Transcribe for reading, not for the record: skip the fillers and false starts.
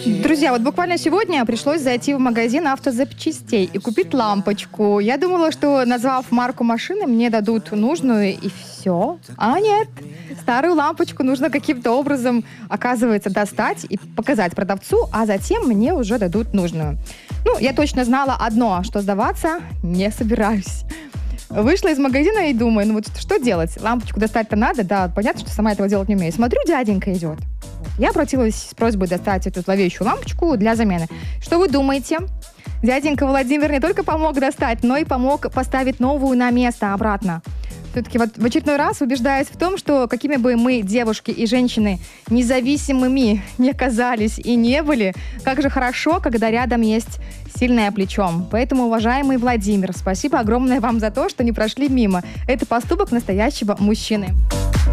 Друзья, вот буквально сегодня пришлось зайти в магазин автозапчастей и купить лампочку. Я думала, что, назвав марку машины, мне дадут нужную и все. А нет. Старую лампочку нужно каким-то образом, оказывается, достать и показать продавцу, а затем мне уже дадут нужную. Ну, я точно знала одно, что сдаваться не собираюсь. Вышла из магазина и думаю, ну вот что делать? Лампочку достать-то надо, да, понятно, что сама этого делать не умею. Смотрю, дяденька идет. Я обратилась с просьбой достать эту зловещую лампочку для замены. Что вы думаете? Дяденька Владимир не только помог достать, но и помог поставить новую на место обратно. Все-таки вот в очередной раз убеждаюсь в том, что какими бы мы, девушки и женщины, независимыми не казались и не были, как же хорошо, когда рядом есть сильное плечо. Поэтому, уважаемый Владимир, спасибо огромное вам за то, что не прошли мимо. Это поступок настоящего мужчины.